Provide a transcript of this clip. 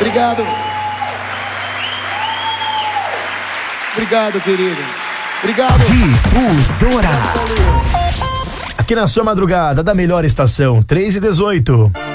Obrigado. Obrigado, querido. Obrigado. Difusora. Aqui na sua madrugada da melhor estação, 3h18.